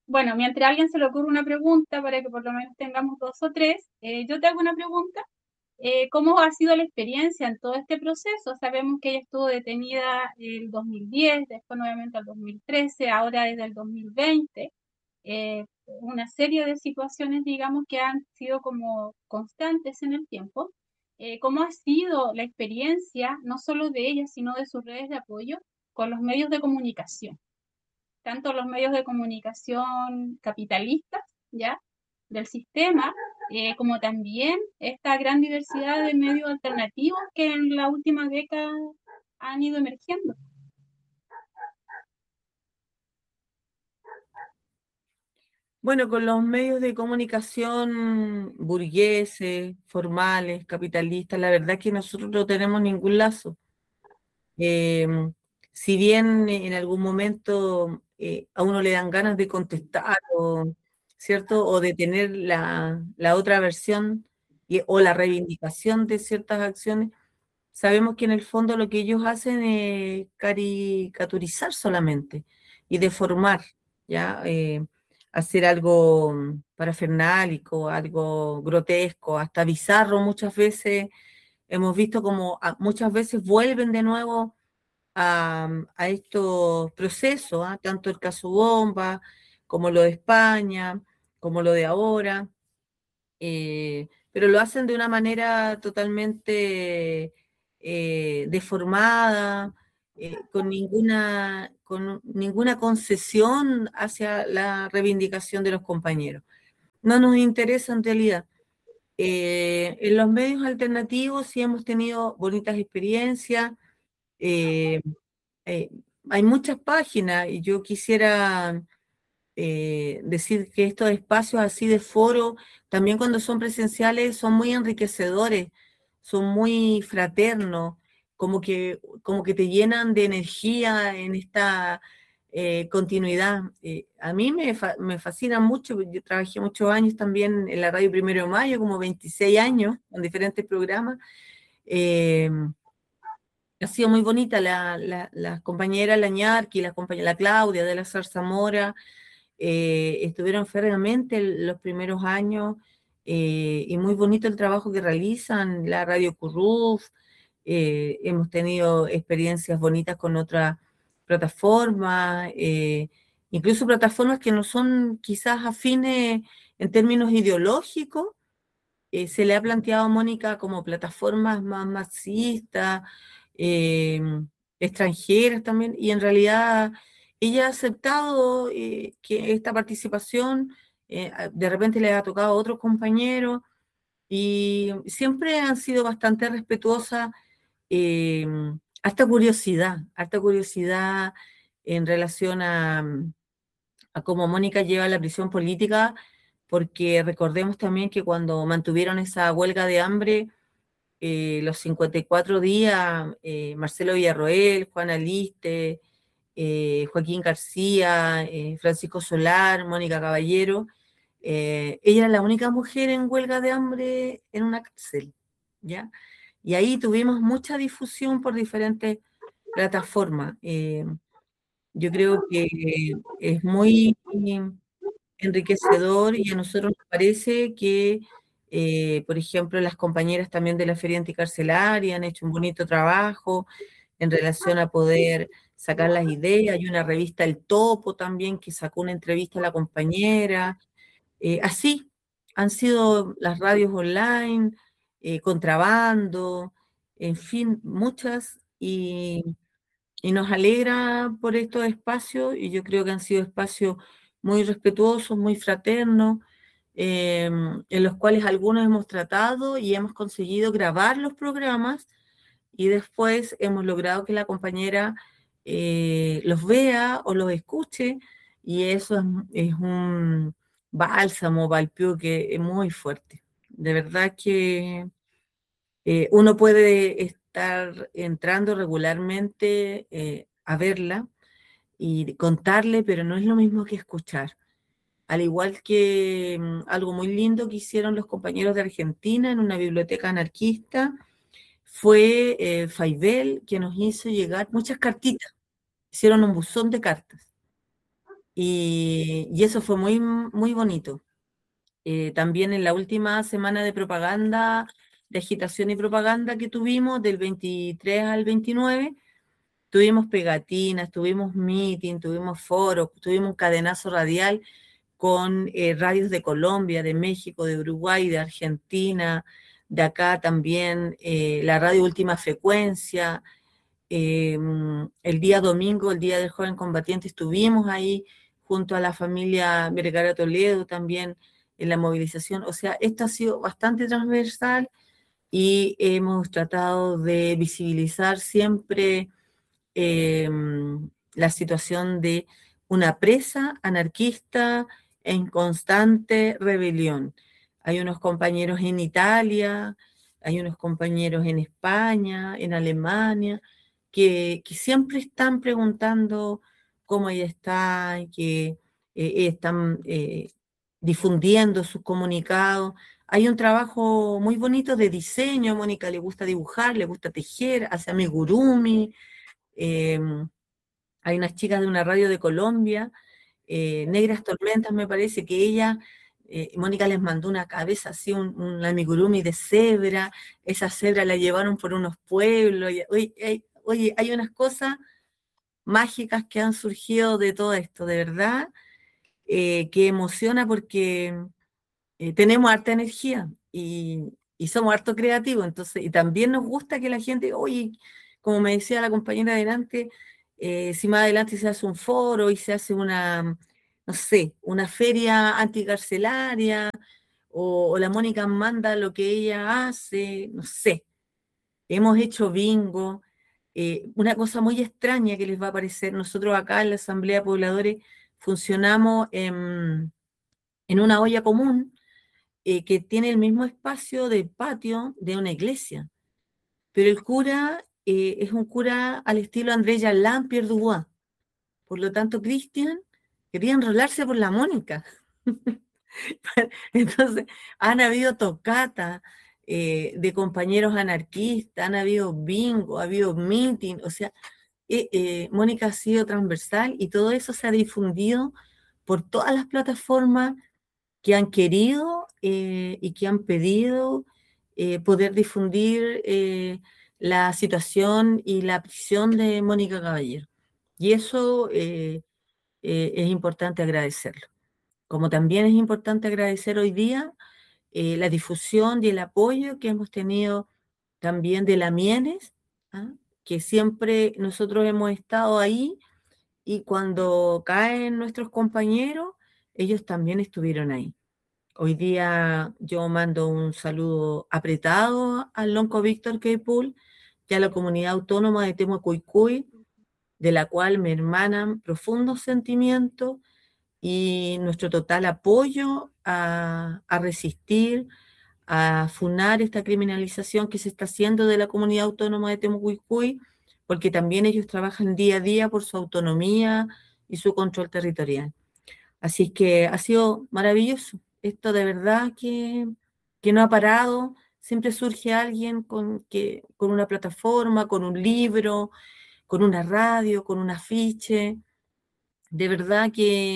Bueno, mientras a alguien se le ocurre una pregunta, para que por lo menos tengamos dos o tres, yo te hago una pregunta. ¿Cómo ha sido la experiencia en todo este proceso? Sabemos que ella estuvo detenida el 2010, después nuevamente el 2013, ahora desde el 2020. Una serie de situaciones, digamos, que han sido como constantes en el tiempo. ¿Cómo ha sido la experiencia, no solo de ella, sino de sus redes de apoyo con los medios de comunicación? Tanto los medios de comunicación capitalistas, ¿ya? Del sistema, como también esta gran diversidad de medios alternativos que en la última década han ido emergiendo. Bueno, con los medios de comunicación burgueses, formales, capitalistas, la verdad es que nosotros no tenemos ningún lazo. Eh, si bien en algún momento a uno le dan ganas de contestar, ¿cierto? O de tener la otra versión o la reivindicación de ciertas acciones, sabemos que en el fondo lo que ellos hacen es caricaturizar solamente y deformar, ¿ya? Hacer algo parafernálico, algo grotesco, hasta bizarro muchas veces. Hemos visto como muchas veces vuelven de nuevo a estos procesos, ¿ah? Tanto el caso Bomba, como lo de España, como lo de ahora, pero lo hacen de una manera totalmente deformada, con ninguna concesión hacia la reivindicación de los compañeros. No nos interesa en realidad. En los medios alternativos sí hemos tenido bonitas experiencias. eh, eh, Hay muchas páginas y yo quisiera decir que estos espacios así de foro, también cuando son presenciales, son muy enriquecedores, son muy fraternos, como que te llenan de energía en esta continuidad. A mí me fascina mucho, yo trabajé muchos años también en la radio Primero de Mayo, como 26 años, en diferentes programas. eh, Ha sido muy bonita la compañera la Ñarqui, la compañera la Claudia de la Zarzamora, estuvieron férreamente los primeros años, y muy bonito el trabajo que realizan, la Radio Curruf. Hemos tenido experiencias bonitas con otras plataformas, incluso plataformas que no son quizás afines en términos ideológicos. Se le ha planteado a Mónica como plataformas más marxistas, eh, extranjeras también, y en realidad ella ha aceptado que esta participación de repente le ha tocado a otros compañeros y siempre han sido bastante respetuosas, eh, harta curiosidad en relación a cómo Mónica lleva la prisión política, porque recordemos también que cuando mantuvieron esa huelga de hambre, los 54 días, Marcelo Villarroel, Juana Liste, Joaquín García, Francisco Solar, Mónica Caballero, ella era la única mujer en huelga de hambre en una cárcel, ¿ya? Y ahí tuvimos mucha difusión por diferentes plataformas. Yo creo que es muy enriquecedor y a nosotros nos parece que, por ejemplo, las compañeras también de la Feria Anticarcelaria han hecho un bonito trabajo en relación a poder sacar las ideas. Hay una revista El Topo también que sacó una entrevista a la compañera. Así han sido las radios online, Contrabando, en fin, muchas. Y nos alegra por estos espacios, y yo creo que han sido espacios muy respetuosos, muy fraternos, en los cuales algunos hemos tratado y hemos conseguido grabar los programas, y después hemos logrado que la compañera los vea o los escuche, y eso es un bálsamo para el Pío que es muy fuerte. De verdad que uno puede estar entrando regularmente a verla y contarle, pero no es lo mismo que escuchar. Al igual que algo muy lindo que hicieron los compañeros de Argentina en una biblioteca anarquista, fue Faibel, que nos hizo llegar muchas cartitas. Hicieron un buzón de cartas. y eso fue muy, muy bonito. También en la última semana de propaganda, de agitación y propaganda que tuvimos, del 23 al 29, tuvimos pegatinas, tuvimos meeting, tuvimos foros, tuvimos un cadenazo radial con radios de Colombia, de México, de Uruguay, de Argentina, de acá también, la radio Última Frecuencia. El día domingo, el Día del Joven Combatiente, estuvimos ahí junto a la familia Vergara Toledo también en la movilización. O sea, esto ha sido bastante transversal y hemos tratado de visibilizar siempre eh, la situación de una presa anarquista en constante rebelión. Hay unos compañeros en Italia, hay unos compañeros en España, en Alemania, que siempre están preguntando cómo ella está, que están difundiendo sus comunicados. Hay un trabajo muy bonito de diseño, a Mónica le gusta dibujar, le gusta tejer, hace amigurumi, eh, hay unas chicas de una radio de Colombia, Negras Tormentas me parece, que ella, Mónica les mandó una cabeza así, un amigurumi de cebra, esa cebra la llevaron por unos pueblos, y, oye, oye, hay unas cosas mágicas que han surgido de todo esto, de verdad, que emociona porque tenemos harta energía y somos harto creativos, entonces, y también nos gusta que la gente, oye, como me decía la compañera adelante, si más adelante se hace un foro y se hace una, no sé, una feria anticarcelaria, o la Mónica manda lo que ella hace, no sé, hemos hecho bingo, una cosa muy extraña que les va a parecer, nosotros acá en la Asamblea de Pobladores funcionamos en una olla común, que tiene el mismo espacio de patio de una iglesia, pero el cura es un cura al estilo André Jalán Pierre Dubois. Por lo tanto, Cristian quería enrolarse por la Mónica. Entonces, han habido tocatas de compañeros anarquistas, han habido bingo, ha habido meeting, o sea, Mónica ha sido transversal y todo eso se ha difundido por todas las plataformas que han querido y que han pedido poder difundir la situación y la prisión de Mónica Caballero. Y eso es importante agradecerlo. Como también es importante agradecer hoy día la difusión y el apoyo que hemos tenido también de la Mienes, ¿ah? Que siempre nosotros hemos estado ahí y cuando caen nuestros compañeros, ellos también estuvieron ahí. Hoy día yo mando un saludo apretado al Lonco Víctor Queipool y a la comunidad autónoma de Temucuicui, de la cual me hermanan profundos sentimientos y nuestro total apoyo a resistir, a funar esta criminalización que se está haciendo de la comunidad autónoma de Temucuicui, porque también ellos trabajan día a día por su autonomía y su control territorial. Así que ha sido maravilloso. Esto de verdad que no ha parado. Siempre surge alguien con una plataforma, con un libro, con una radio, con un afiche. De verdad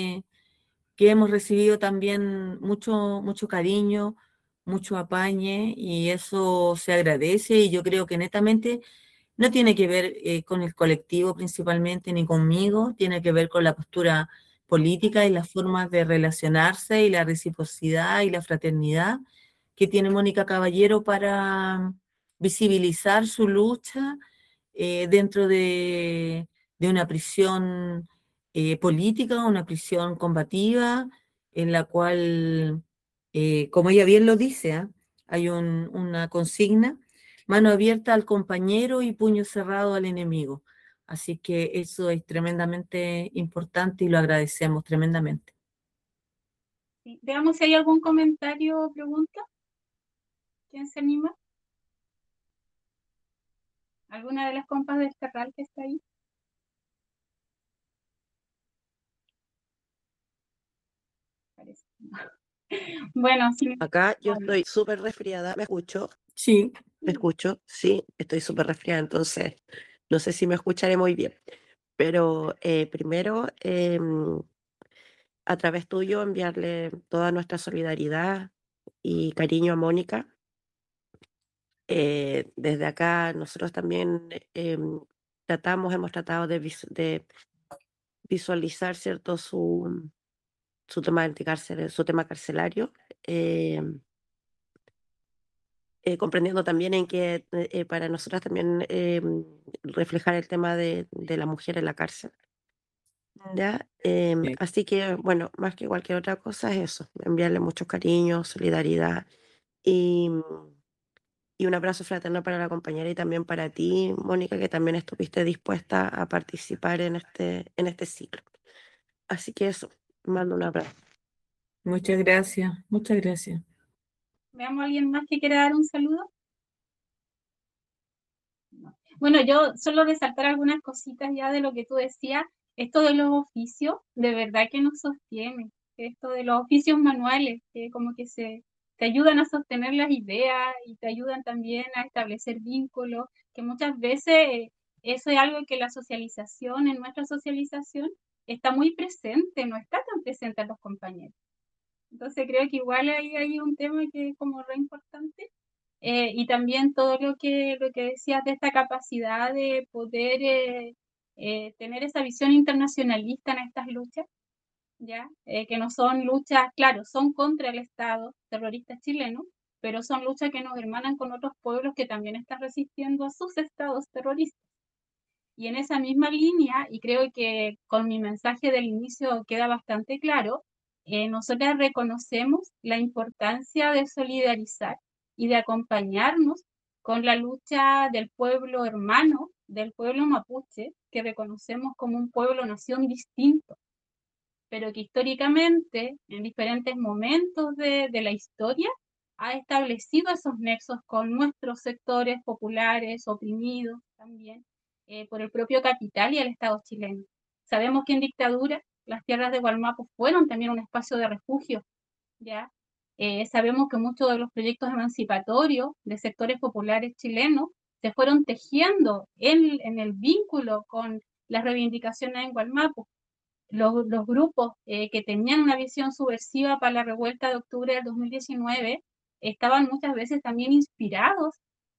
que hemos recibido también mucho, mucho cariño, mucho apañe y eso se agradece y yo creo que netamente no tiene que ver con el colectivo principalmente ni conmigo, tiene que ver con la postura política y las formas de relacionarse y la reciprocidad y la fraternidad que tiene Mónica Caballero para visibilizar su lucha dentro de una prisión política, una prisión combativa, en la cual, como ella bien lo dice, ¿ah? Hay una consigna: mano abierta al compañero y puño cerrado al enemigo. Así que eso es tremendamente importante y lo agradecemos tremendamente. Sí. Veamos si hay algún comentario o pregunta. ¿Quién se anima? ¿Alguna de las compas del Carral que está ahí? Parece. Bueno, sí. Acá yo estoy súper resfriada, ¿me escucho? Sí. ¿Me escucho? Sí, estoy súper resfriada, entonces no sé si me escucharé muy bien. Pero primero, a través tuyo enviarle toda nuestra solidaridad y cariño a Mónica. Desde acá nosotros también hemos tratado de visualizar, ¿cierto?, su su tema carcelario, comprendiendo también en que para nosotras también reflejar el tema de la mujer en la cárcel. ¿Ya? Sí. Así que, bueno, más que cualquier otra cosa es eso, enviarle mucho cariño, solidaridad y, y un abrazo fraterno para la compañera y también para ti, Mónica, que también estuviste dispuesta a participar en este ciclo. Así que eso, mando un abrazo. Muchas gracias, muchas gracias. ¿Veamos a alguien más que quiera dar un saludo? No. Bueno, yo solo resaltar algunas cositas ya de lo que tú decías. Esto de los oficios, de verdad que nos sostiene. Esto de los oficios manuales, que como que te ayudan a sostener las ideas y te ayudan también a establecer vínculos, que muchas veces eso es algo que la socialización, en nuestra socialización, está muy presente, no está tan presente en los compañeros. Entonces creo que igual ahí hay un tema que es como re importante. Y también todo lo que decías de esta capacidad de poder tener esa visión internacionalista en estas luchas, ¿ya? Que no son luchas, claro, son contra el Estado terrorista chileno, pero son luchas que nos hermanan con otros pueblos que también están resistiendo a sus estados terroristas. Y en esa misma línea, y creo que con mi mensaje del inicio queda bastante claro, nosotras reconocemos la importancia de solidarizar y de acompañarnos con la lucha del pueblo hermano, del pueblo mapuche, que reconocemos como un pueblo-nación distinto, pero que históricamente, en diferentes momentos de la historia, ha establecido esos nexos con nuestros sectores populares, oprimidos también, por el propio capital y el Estado chileno. Sabemos que en dictadura las tierras de Gualmapu fueron también un espacio de refugio, ¿ya? Sabemos que muchos de los proyectos emancipatorios de sectores populares chilenos se fueron tejiendo en el vínculo con las reivindicaciones en Gualmapu. Los grupos que tenían una visión subversiva para la revuelta de octubre del 2019 estaban muchas veces también inspirados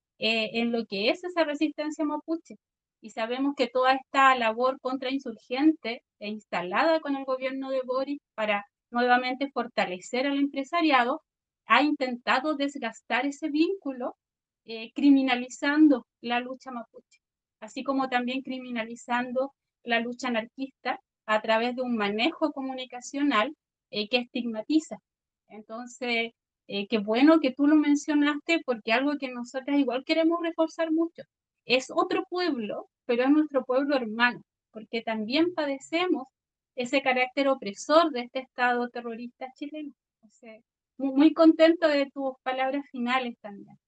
en lo que es esa resistencia mapuche. Y sabemos que toda esta labor contrainsurgente e instalada con el gobierno de Boric para nuevamente fortalecer al empresariado, ha intentado desgastar ese vínculo criminalizando la lucha mapuche, así como también criminalizando la lucha anarquista a través de un manejo comunicacional que estigmatiza. Entonces, qué bueno que tú lo mencionaste porque algo que nosotras igual queremos reforzar mucho. Es otro pueblo, pero es nuestro pueblo hermano, porque también padecemos ese carácter opresor de este Estado terrorista chileno. O sea, muy contento de tus palabras finales también.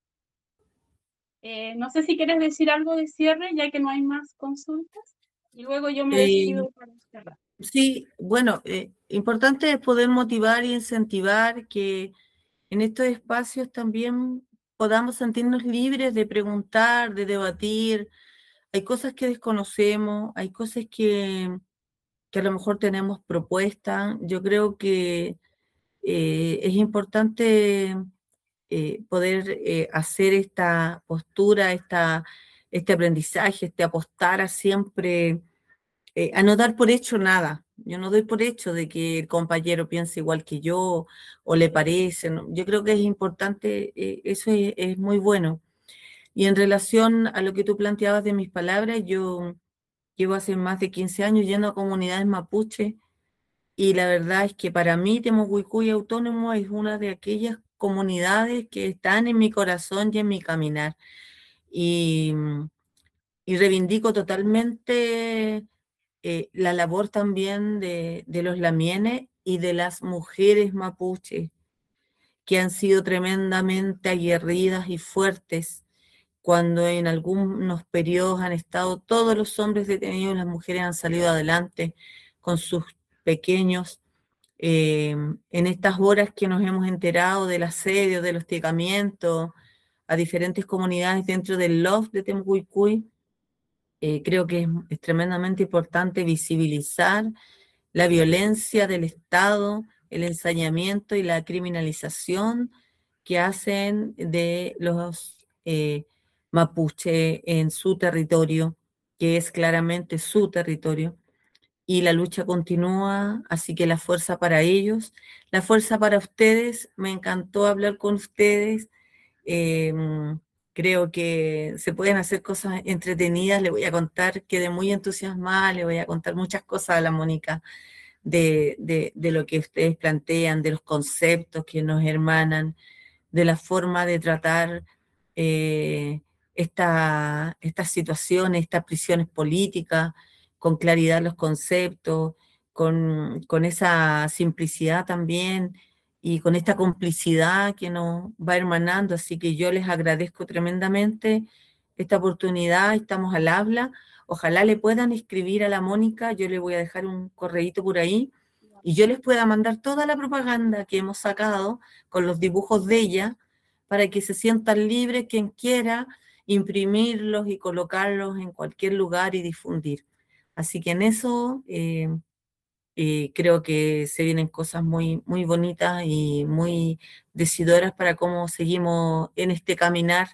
No sé si quieres decir algo de cierre, ya que no hay más consultas, y luego yo me despido para cerrar. Sí, bueno, importante es poder motivar y incentivar que en estos espacios también podamos sentirnos libres de preguntar, de debatir. Hay cosas que desconocemos, hay cosas que a lo mejor tenemos propuestas. Yo creo que es importante poder hacer esta postura, este aprendizaje, este apostar a siempre, a no dar por hecho nada. Yo no doy por hecho de que el compañero piense igual que yo o le parece, ¿no? Yo creo que es importante, eso es muy bueno. Y en relación a lo que tú planteabas de mis palabras, yo llevo hace más de 15 años yendo a comunidades mapuche y la verdad es que para mí Temucuicuy Autónomo es una de aquellas comunidades que están en mi corazón y en mi caminar. Y, y reivindico totalmente la labor también de los lamienes y de las mujeres mapuches, que han sido tremendamente aguerridas y fuertes cuando en algunos periodos han estado todos los hombres detenidos, las mujeres han salido adelante con sus pequeños. En estas horas que nos hemos enterado del asedio, del hostigamiento a diferentes comunidades dentro del LOF de Temucuicuy, creo que es tremendamente importante visibilizar la violencia del Estado, el ensañamiento y la criminalización que hacen de los mapuche en su territorio, que es claramente su territorio, y la lucha continúa, así que la fuerza para ellos, la fuerza para ustedes. Me encantó hablar con ustedes. Eh, Creo que se pueden hacer cosas entretenidas. Le voy a contar, quedé muy entusiasmada, le voy a contar muchas cosas a la Mónica de lo que ustedes plantean, de los conceptos que nos hermanan, de la forma de tratar estas situaciones, estas prisiones políticas, con claridad los conceptos, con esa simplicidad también y con esta complicidad que nos va hermanando. Así que yo les agradezco tremendamente esta oportunidad, estamos al habla. Ojalá le puedan escribir a la Mónica, yo le voy a dejar un correíto por ahí y yo les pueda mandar toda la propaganda que hemos sacado con los dibujos de ella para que se sientan libres quien quiera imprimirlos y colocarlos en cualquier lugar y difundir. Así que en eso creo que se vienen cosas muy, muy bonitas y muy decidoras para cómo seguimos en este caminar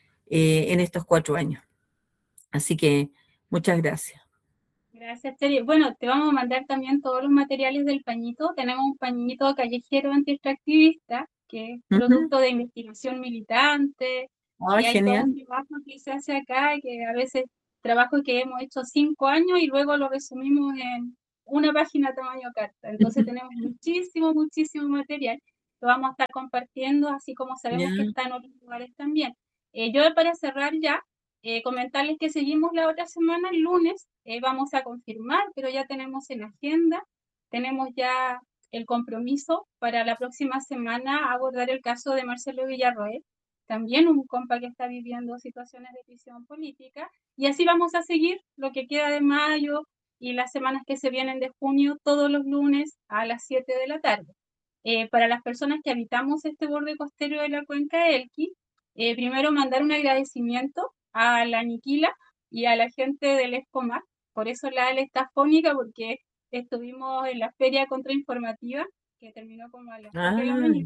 en estos 4 años. Así que muchas gracias. Gracias, Cheri. Bueno, te vamos a mandar también todos los materiales del pañito. Tenemos un pañito callejero antiextractivista, que es producto de investigación militante, y Ay, hay todo genial. un trabajo que se hace acá, que a veces trabajo que hemos hecho 5 años y luego lo resumimos en una página tamaño carta. Entonces tenemos muchísimo, muchísimo material. Lo vamos a estar compartiendo, así como sabemos que Ya. está en otros lugares también. Yo para cerrar ya, comentarles que seguimos la otra semana, el lunes, vamos a confirmar, pero ya tenemos en agenda, tenemos ya el compromiso para la próxima semana abordar el caso de Marcelo Villarroel, también un compa que está viviendo situaciones de prisión política, y así vamos a seguir lo que queda de mayo y las semanas que se vienen de junio, todos los lunes a las 7 de la tarde. Para las personas que habitamos este borde costero de la cuenca de Elqui, primero mandar un agradecimiento a la Niquila y a la gente del Escomar. Por eso la Ale está fónica, porque estuvimos en la feria contrainformativa, que terminó como a las 4 de la Ah, mañana,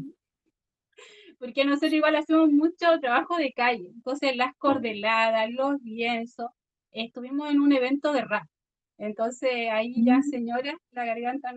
porque nosotros igual hacemos mucho trabajo de calle. Entonces, las cordeladas, los lienzos, estuvimos en un evento de rap. Entonces, ahí ya, señora, la garganta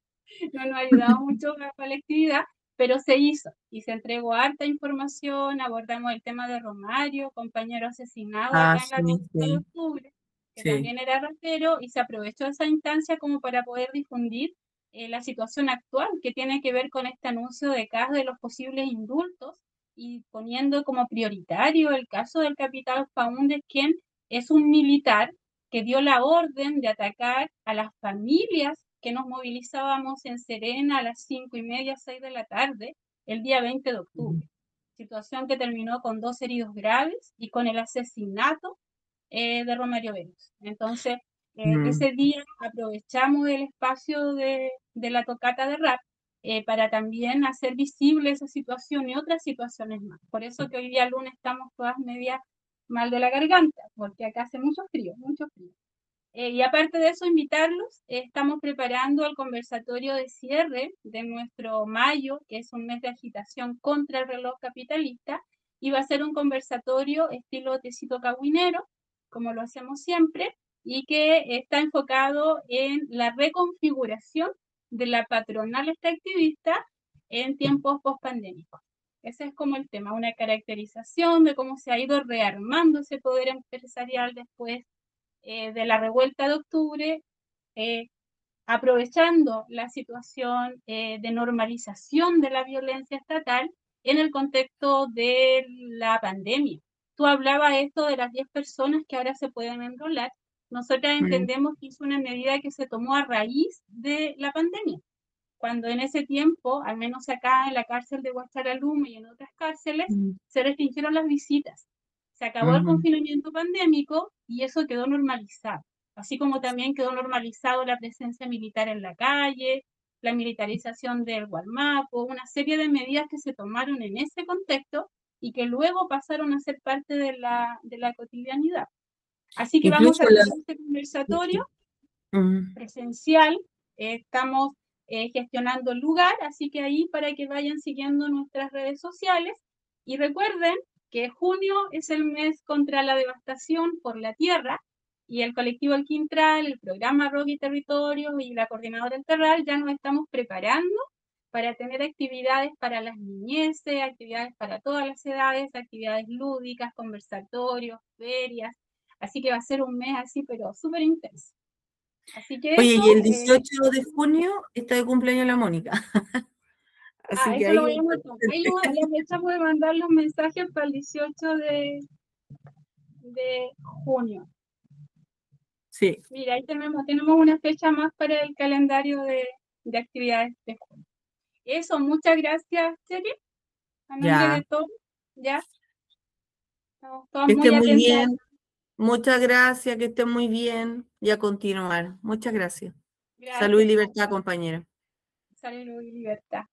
no nos ha ayudado mucho para la actividad, pero se hizo y se entregó harta información, abordamos el tema de Romario, compañero asesinado acá en sí, la revuelta de sí, octubre, que sí. también era rapero, y se aprovechó esa instancia como para poder difundir la situación actual que tiene que ver con este anuncio de caso de los posibles indultos y poniendo como prioritario el caso del capitán Faúndez, quien es un militar que dio la orden de atacar a las familias que nos movilizábamos en Serena a las 5:30, 6 de la tarde, el día 20 de octubre. Situación que terminó con 2 heridos graves y con el asesinato de Romario Veros. Entonces, Mm. ese día aprovechamos el espacio de la tocata de rap para también hacer visible esa situación y otras situaciones más. Por eso que hoy día lunes estamos todas medias mal de la garganta, porque acá hace mucho frío, mucho frío. Y aparte de eso, invitarlos, estamos preparando el conversatorio de cierre de nuestro mayo, que es un mes de agitación contra el reloj capitalista, y va a ser un conversatorio estilo tecito cagüinero, como lo hacemos siempre, y que está enfocado en la reconfiguración de la patronal extractivista en tiempos pospandémicos. Ese es como el tema, una caracterización de cómo se ha ido rearmando ese poder empresarial después de la revuelta de octubre, eh, aprovechando la situación de normalización de la violencia estatal en el contexto de la pandemia. Tú hablabas esto de las 10 personas que ahora se pueden enrolar. Nosotras entendemos que es una medida que se tomó a raíz de la pandemia, cuando en ese tiempo, al menos acá en la cárcel de Huacharalume y en otras cárceles, se restringieron las visitas. Se acabó el confinamiento pandémico y eso quedó normalizado. Así como también quedó normalizado la presencia militar en la calle, la militarización del Gualmapo, una serie de medidas que se tomaron en ese contexto y que luego pasaron a ser parte de la cotidianidad. Así que vamos Incluso a la... tener este conversatorio Mm. presencial estamos gestionando el lugar, así que ahí para que vayan siguiendo nuestras redes sociales. Y recuerden que junio es el mes contra la devastación por la tierra, y el colectivo El Quintral, el programa Roque y Territorios y la coordinadora del Terral ya nos estamos preparando para tener actividades para las niñeces, actividades para todas las edades, actividades lúdicas, conversatorios, ferias. Así que va a ser un mes así, pero súper intenso. Así que Oye, eso, y el 18 de junio está de cumpleaños la Mónica. Así que eso lo ahí, voy a anotar. Ahí la fecha puede mandar los mensajes para el 18 de junio. sí. Mira, ahí tenemos una fecha más para el calendario de actividades de junio. Eso, muchas gracias, Cheri. A nombre Ya. de todos, ya. Estamos todas Que muy esté muy atentas. bien. Muchas gracias, que esté muy bien. Y a continuar. Muchas gracias. Salud y Gracias. libertad, compañera. Salud y libertad.